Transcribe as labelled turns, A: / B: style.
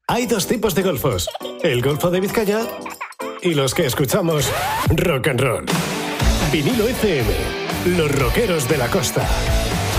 A: Hay dos tipos de golfos, el Golfo de Vizcaya y los que escuchamos rock and roll. Vinilo FM, los rockeros de la costa.